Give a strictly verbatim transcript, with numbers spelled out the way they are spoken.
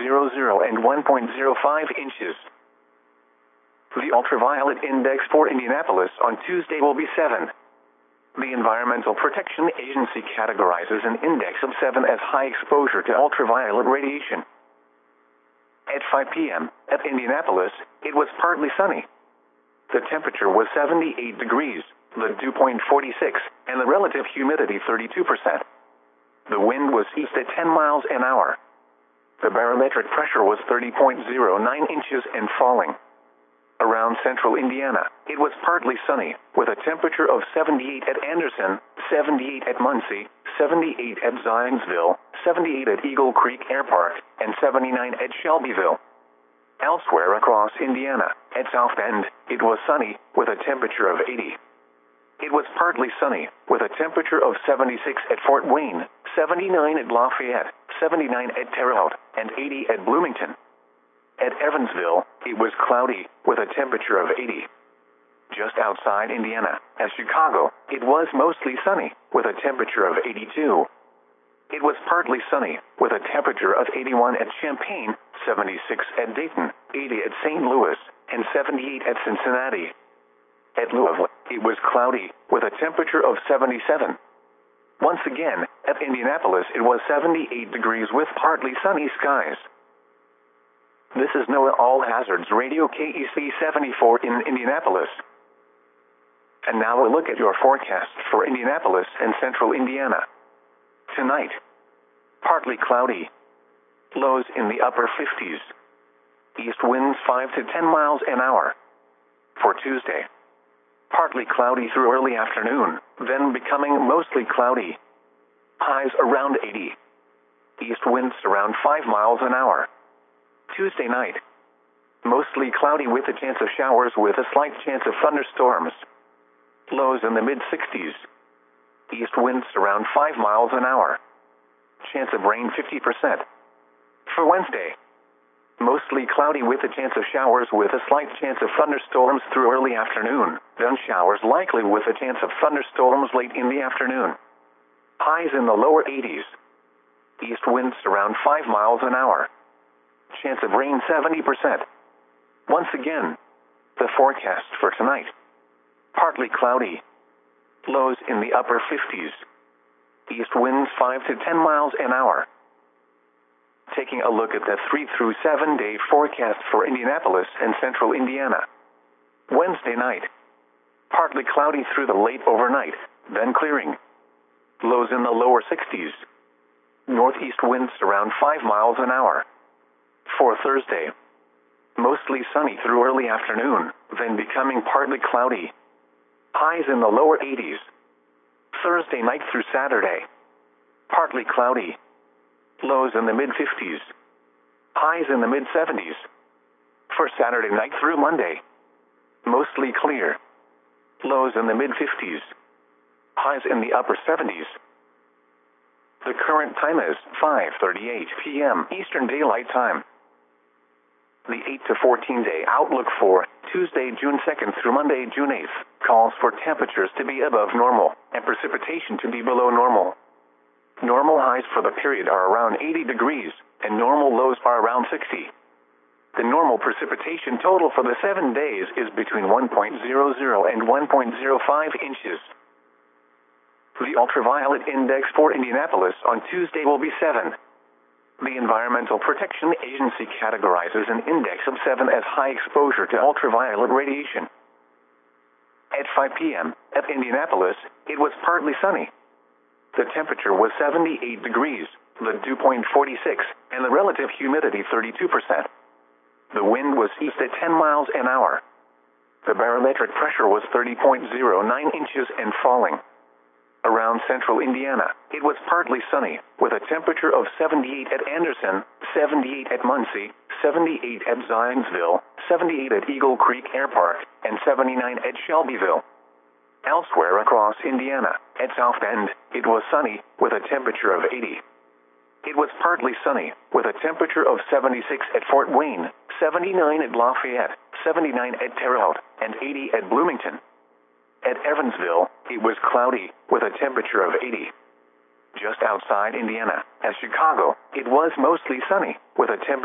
zero zero and one point zero five inches. The ultraviolet index for Indianapolis on Tuesday will be seven. The Environmental Protection Agency categorizes an index of seven as high exposure to ultraviolet radiation. At five p m at Indianapolis, it was partly sunny. The temperature was seventy-eight degrees, the dew point forty-six, and the relative humidity thirty-two percent. The wind was east at ten miles an hour. The barometric pressure was thirty point zero nine inches and falling. Around central Indiana, it was partly sunny, with a temperature of seventy-eight at Anderson, seventy-eight at Muncie, seventy-eight at Zionsville, seventy-eight at Eagle Creek Air Park, and seventy-nine at Shelbyville. Elsewhere across Indiana, at South Bend, it was sunny, with a temperature of eighty. It was partly sunny, with a temperature of seventy-six at Fort Wayne, seventy-nine at Lafayette, seventy-nine at Terre Haute, and eighty at Bloomington. At Evansville, it was cloudy, with a temperature of eighty. Just outside Indiana, at Chicago, it was mostly sunny, with a temperature of eighty-two. It was partly sunny, with a temperature of eighty-one at Champaign, seventy-six at Dayton, eighty at Saint Louis, and seventy-eight at Cincinnati. At Louisville, it was cloudy, with a temperature of seventy-seven. Once again, at Indianapolis, it was seventy-eight degrees with partly sunny skies. This is NOAA All Hazards Radio K E C seventy-four in Indianapolis. And now a look at your forecast for Indianapolis and central Indiana. Tonight, partly cloudy. Lows in the upper fifties. East winds five to ten miles an hour. For Tuesday, partly cloudy through early afternoon, then becoming mostly cloudy. Highs around eighty. East winds around five miles an hour. Tuesday night, mostly cloudy with a chance of showers with a slight chance of thunderstorms. Lows in the mid-sixties. East winds around five miles an hour. Chance of rain fifty percent. For Wednesday, mostly cloudy with a chance of showers with a slight chance of thunderstorms through early afternoon, then showers likely with a chance of thunderstorms late in the afternoon. Highs in the lower eighties. East winds around five miles an hour. Chance of rain seventy percent. Once again, the forecast for tonight. Partly cloudy. Lows in the upper fifties. East winds five to ten miles an hour. Taking a look at the three through seven day forecast for Indianapolis and central Indiana. Wednesday night, partly cloudy through the late overnight, then clearing. Lows in the lower sixties. Northeast winds around five miles an hour. For Thursday, mostly sunny through early afternoon, then becoming partly cloudy. Highs in the lower eighties. Thursday night through Saturday, partly cloudy. Lows in the mid-fifties. Highs in the mid-seventies. For Saturday night through Monday, mostly clear. Lows in the mid-fifties. Highs in the upper seventies. The current time is five thirty-eight p m Eastern Daylight Time. The eight to fourteen day outlook for Tuesday, June second through Monday, June eighth, calls for temperatures to be above normal and precipitation to be below normal. Normal highs for the period are around eighty degrees, and normal lows are around sixty. The normal precipitation total for the seven days is between one point zero zero and one point zero five inches. The ultraviolet index for Indianapolis on Tuesday will be seven. The Environmental Protection Agency categorizes an index of seven as high exposure to ultraviolet radiation. At five p m at Indianapolis, it was partly sunny. The temperature was seventy-eight degrees, the dew point forty-six, and the relative humidity thirty-two percent. The wind was east at ten miles an hour. The barometric pressure was thirty point zero nine inches and falling. Around central Indiana, it was partly sunny, with a temperature of seventy-eight at Anderson, seventy-eight at Muncie, seventy-eight at Zionsville, seventy-eight at Eagle Creek Air Park, and seventy-nine at Shelbyville. Elsewhere across Indiana, at South Bend, it was sunny, with a temperature of eighty. It was partly sunny, with a temperature of seventy-six at Fort Wayne, seventy-nine at Lafayette, seventy-nine at Terre Haute, and eighty at Bloomington. At Evansville, it was cloudy, with a temperature of eighty. Just outside Indiana, at Chicago, it was mostly sunny, with a temperature